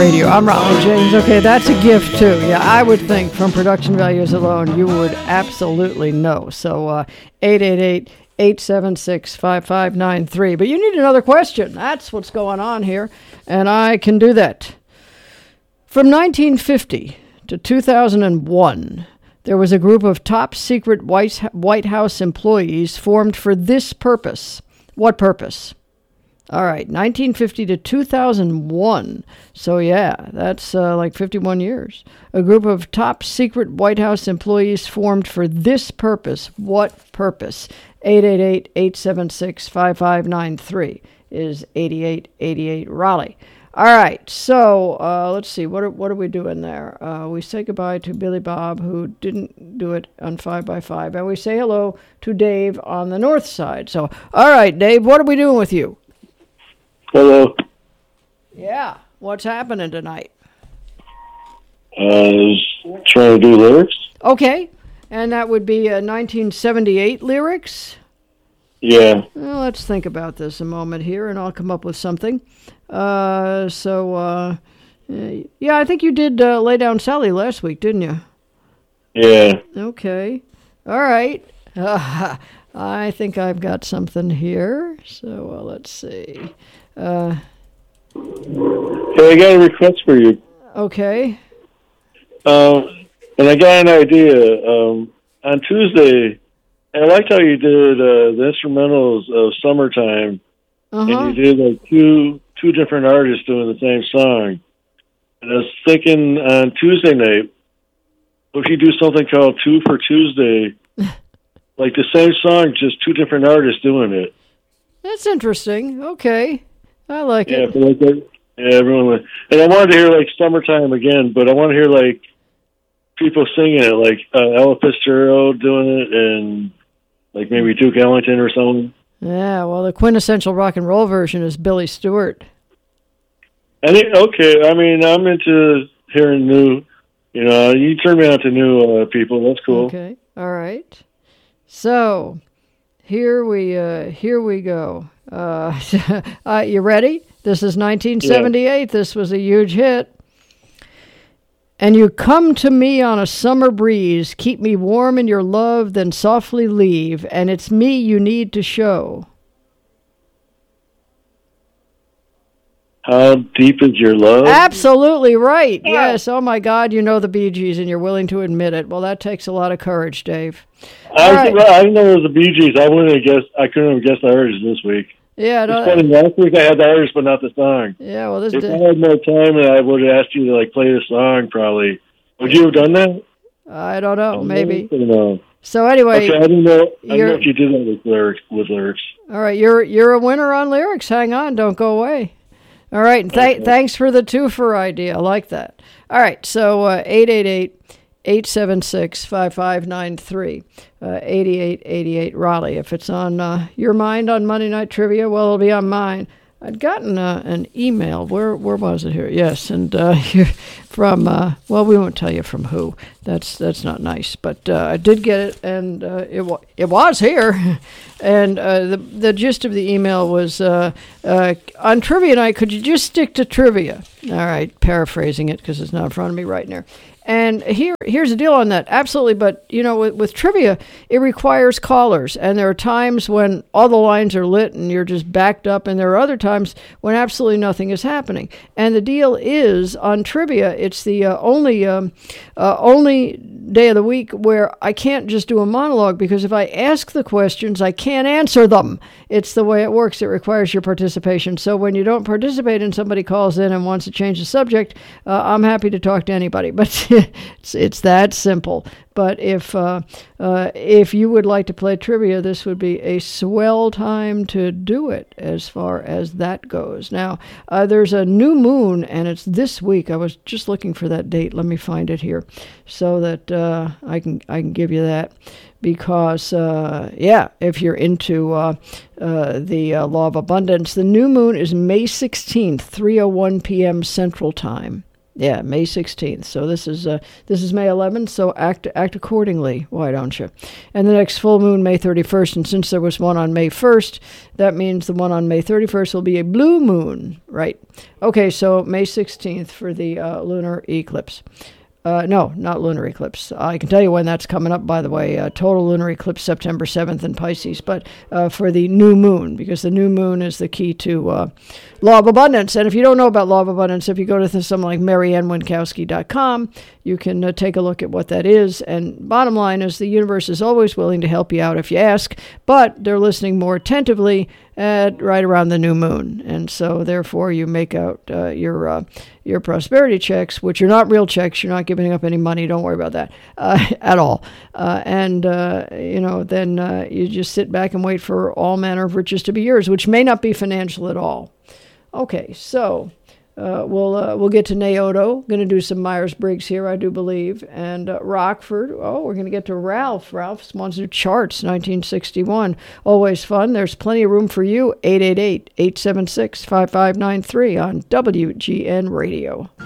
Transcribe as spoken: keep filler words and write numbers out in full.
Radio. I'm Raleigh James. Okay, that's a gift too. Yeah, I would think from production values alone, you would absolutely know. So uh, eight eight eight, eight seven six, five five nine three. But you need another question. That's what's going on here, and I can do that. From nineteen fifty to two thousand one, there was a group of top-secret White House employees formed for this purpose. What purpose? All right, nineteen fifty to two thousand one. So, yeah, that's uh, like fifty-one years. A group of top-secret White House employees formed for this purpose. What purpose? eight eight eight, eight seven six, five five nine three is eighty-eight eighty-eight Raleigh. All right, so uh, let's see. What are, what are we doing there? Uh, we say goodbye to Billy Bob, who didn't do it on five by five, and we say hello to Dave on the north side. So, all right, Dave, what are we doing with you? Hello. Yeah, what's happening tonight? Uh, I was trying to do lyrics. Okay, and that would be uh, nineteen seventy-eight lyrics? Yeah. Well, let's think about this a moment here, and I'll come up with something. Uh, so, uh, yeah, I think you did uh, Lay Down Sally last week, didn't you? Yeah. Okay. All right. Uh, I think I've got something here. So, uh, let's see. Uh, hey, I got a request for you. Okay. Um, and I got an idea. Um, on Tuesday, I liked how you did uh, the instrumentals of Summertime. Uh-huh. And you did like two two different artists doing the same song. And I was thinking on Tuesday night, what if you do something called Two for Tuesday? Like the same song, just two different artists doing it. That's interesting. Okay. I like yeah, it. For like that, yeah, everyone went. And I wanted to hear like Summertime again, but I want to hear like people singing it, like uh, Ella Fitzgerald doing it, and like maybe Duke Ellington or something. Yeah, well, the quintessential rock and roll version is Billy Stewart. I think, okay, I mean, I'm into hearing new, you know, you turn me on to new uh, people. That's cool. Okay, all right. So, here we uh, here we go. Uh, uh, you ready? This is nineteen seventy-eight. Yeah. This was a huge hit. And you come to me on a summer breeze, keep me warm in your love, then softly leave, and it's me you need to show. How deep is your love? Absolutely right. Yeah. Yes. Oh, my God, you know the Bee Gees, and you're willing to admit it. Well, that takes a lot of courage, Dave. I, right. I didn't know it was the Bee Gees. I wouldn't have guessed. I couldn't have guessed the artist this week. Yeah, no, it's funny. Last week I had the artist, but not the song. Yeah, well, this if day... I had more time, I would have asked you to like play the song. Probably would you have done that? I don't know. Maybe. I don't know. So anyway, okay, I didn't know. I didn't know if you did that with lyrics. With lyrics. All right, you're you're a winner on lyrics. Hang on, don't go away. All right, and th- okay. Thanks for the twofer idea. I like that. All right, so uh, eight eight eight, eight seven six, five five nine three, uh, eighty-eight eighty-eight Raleigh. If it's on uh, your mind on Monday Night Trivia, well, it'll be on mine. I'd gotten uh, an email. Where where was it here? Yes, and uh, from, uh, well, we won't tell you from who. That's that's not nice. But uh, I did get it, and uh, it, wa- it was here. And uh, the, the gist of the email was, uh, uh, on Trivia Night, could you just stick to trivia? All right, paraphrasing it because it's not in front of me right now. And here, here's the deal on that. Absolutely, but, you know, with, with trivia, it requires callers. And there are times when all the lines are lit and you're just backed up. And there are other times when absolutely nothing is happening. And the deal is, on trivia, it's the uh, only um, uh, only day of the week where I can't just do a monologue, because if I ask the questions, I can't answer them. It's the way it works. It requires your participation. So when you don't participate and somebody calls in and wants to change the subject, uh, I'm happy to talk to anybody. But it's, it's that simple. But if uh, uh, if you would like to play trivia, this would be a swell time to do it as far as that goes. Now, uh, there's a new moon, and it's this week. I was just looking for that date. Let me find it here so that uh, I can I can give you that. Because, uh, yeah, if you're into uh, uh, the uh, law of abundance, the new moon is May sixteenth, three oh one p.m. Central Time. Yeah, May sixteenth. So this is uh, this is May eleventh, so act act accordingly, why don't you? And the next full moon, May thirty-first, and since there was one on May first, that means the one on May thirty-first will be a blue moon, right? Okay, so May sixteenth for the uh, lunar eclipse. Uh, no, not lunar eclipse. I can tell you when that's coming up, by the way. Uh, total lunar eclipse, September seventh in Pisces. But uh, for the new moon, because the new moon is the key to uh, law of abundance. And if you don't know about law of abundance, if you go to th- something like marianne winkowski dot com, you can uh, take a look at what that is. And bottom line is the universe is always willing to help you out if you ask, but they're listening more attentively at right around the new moon. And so therefore you make out uh, your uh, your prosperity checks, which are not real checks. You're not giving up any money. Don't worry about that uh, at all. Uh, and, uh, you know, then uh, you just sit back and wait for all manner of riches to be yours, which may not be financial at all. Okay, so uh, we'll uh, we'll get to Naoto. Going to do some Myers-Briggs here, I do believe. And uh, Rockford. Oh, we're going to get to Ralph. Ralph wants to do charts, nineteen sixty-one. Always fun. There's plenty of room for you. eight eight eight, eight seven six, five five nine three on W G N Radio.